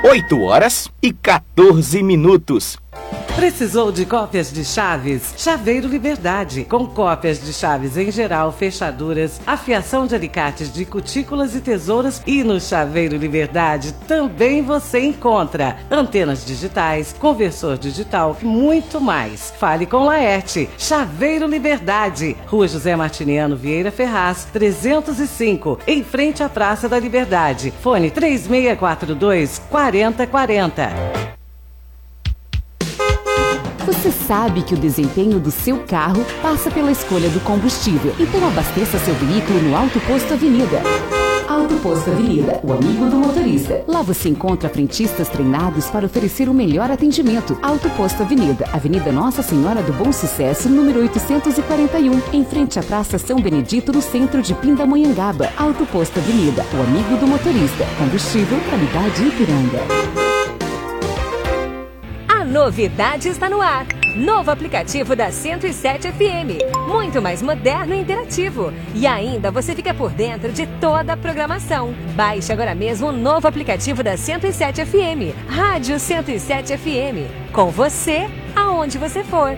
8h14. Precisou de cópias de chaves? Chaveiro Liberdade. Com cópias de chaves em geral, fechaduras, afiação de alicates de cutículas e tesouras. E no Chaveiro Liberdade também você encontra antenas digitais, conversor digital e muito mais. Fale com Laerte. Chaveiro Liberdade. Rua José Martiniano Vieira Ferraz, 305, em frente à Praça da Liberdade. Fone 3642-4040. Você sabe que o desempenho do seu carro passa pela escolha do combustível. Então abasteça seu veículo no Auto Posto Avenida. Auto Posto Avenida, o amigo do motorista. Lá você encontra frentistas treinados para oferecer o melhor atendimento. Auto Posto Avenida, Avenida Nossa Senhora do Bom Sucesso, número 841, em frente à Praça São Benedito, no centro de Pindamonhangaba. Auto Posto Avenida, o amigo do motorista. Combustível, qualidade Ipiranga. A novidade está no ar. Novo aplicativo da 107 FM. Muito mais moderno e interativo. E ainda você fica por dentro de toda a programação. Baixe agora mesmo o novo aplicativo da 107 FM. Rádio 107 FM. Com você, aonde você for.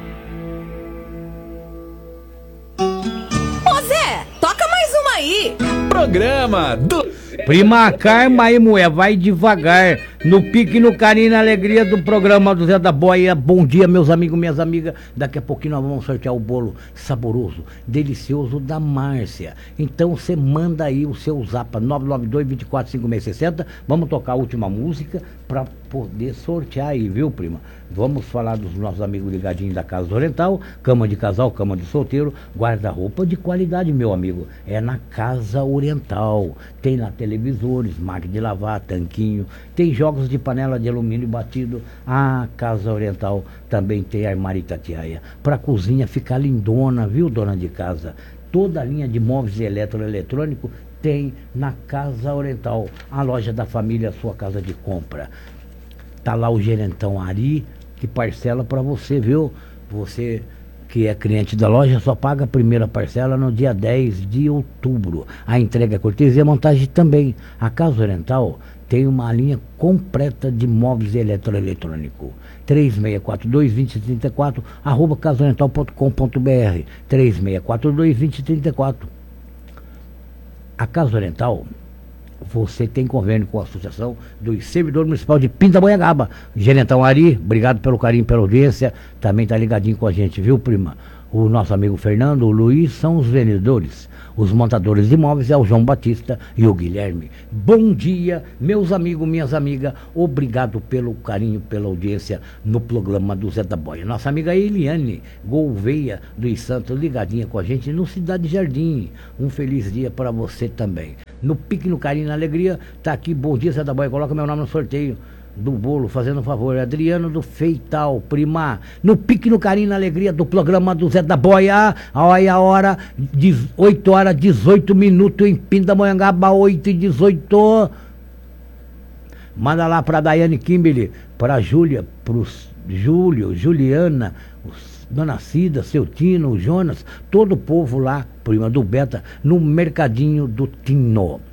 Ô Zé, toca mais uma aí. Programa do... Prima Karma e mulher, vai devagar, no pique, no carinho, na alegria do programa do Zé da Boia. Bom dia, meus amigos, minhas amigas. Daqui a pouquinho nós vamos sortear o bolo saboroso, delicioso da Márcia. Então você manda aí o seu zap 992-245660. Vamos tocar a última música para poder sortear aí, viu, prima? Vamos falar dos nossos amigos ligadinhos da Casa Oriental, cama de casal, cama de solteiro, guarda-roupa de qualidade, meu amigo. É na Casa Oriental. Tem lá televisores, máquina de lavar, tanquinho, tem jogos de panela de alumínio batido. A Casa Oriental também tem armário Itatiaia, para a cozinha ficar lindona, viu, dona de casa? Toda a linha de móveis e eletroeletrônico tem na Casa Oriental, a loja da família, a sua casa de compra. Tá lá o gerentão Ari, que parcela para você, viu? Você que é cliente da loja só paga a primeira parcela no dia 10 de outubro. A entrega é cortesia e a montagem também. A Casa Oriental tem uma linha completa de móveis e eletroeletrônico. 3642-2034, @casaoriental.com.br. 3642-2034. A Casa Oriental, você tem convênio com a Associação dos Servidores Municipais de Pindamonhangaba. Gerentão Ari, obrigado pelo carinho, pela audiência. Também tá ligadinho com a gente, viu, prima? O nosso amigo Fernando, o Luiz são os vendedores. Os montadores de imóveis é o João Batista e o Guilherme. Bom dia, meus amigos, minhas amigas. Obrigado pelo carinho, pela audiência no programa do Zé da Boia. Nossa amiga Eliane Gouveia dos Santos, ligadinha com a gente no Cidade Jardim. Um feliz dia para você também. No pique, no carinho, na alegria, tá aqui. Bom dia, Zé da Boia. Coloca meu nome no sorteio do bolo, fazendo um favor. Adriano do Feital, prima. No pique, no carinho, na alegria do programa do Zé da Boia. Olha a hora, 8h18 em Pindamonhangaba, 8h18. Manda lá pra Daiane Kimberly, pra Júlia, pros Júlio, Juliana, Dona Cida, seu Tino, Jonas, todo o povo lá, prima do Beta, no Mercadinho do Tino.